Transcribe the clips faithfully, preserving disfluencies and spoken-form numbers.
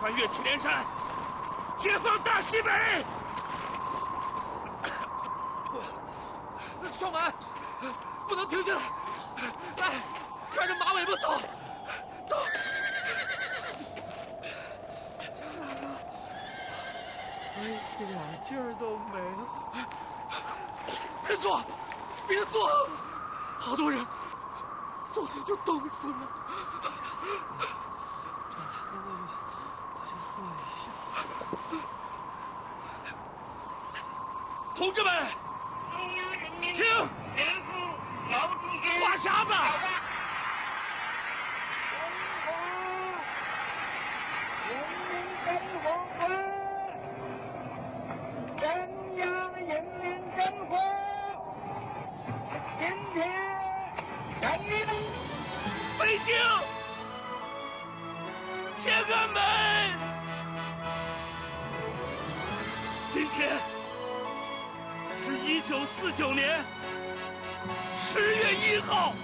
翻越祁连山，解放大西北。 小满，不能停下来！来，看着马尾巴走，走。 张大哥，我一点劲儿都没了。 别坐，别坐，好多人昨天就冻死了。 张大哥，我就我就坐一下。 同志们，听，话匣子。北京天安门，今天是一九四九年十月一号，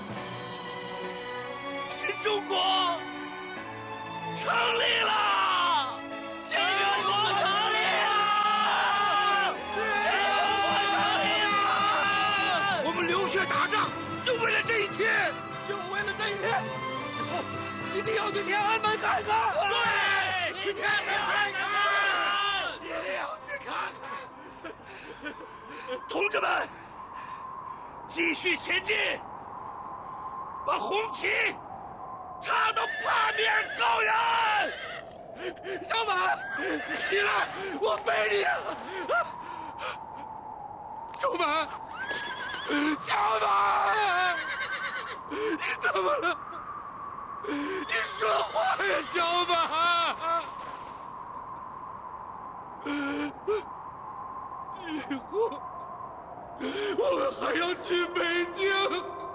新中国成立了！新中国成立了！新中国成立了！ 我们流血打仗，就为了这一天。 就为了这一天，以后一定要去天安门看看。 对，去天安门看看，一定要去看看。 同志们，继续前进，把红旗插到八面高原。 小满，起来，我背你啊！小满，小满。你怎么了？你说话呀，小满！以后我们还要去北京。